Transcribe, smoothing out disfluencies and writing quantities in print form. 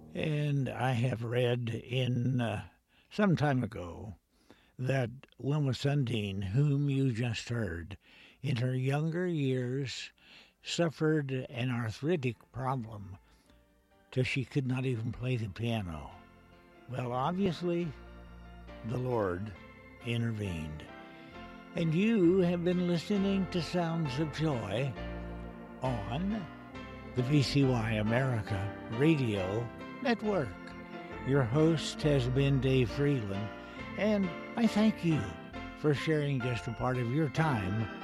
And I have read in some time ago that Wilma Sundin, whom you just heard, in her younger years suffered an arthritic problem till she could not even play the piano. Well, obviously, the Lord intervened. And you have been listening to Sounds of Joy on the VCY America Radio Network. Your host has been Dave Freeland, and I thank you for sharing just a part of your time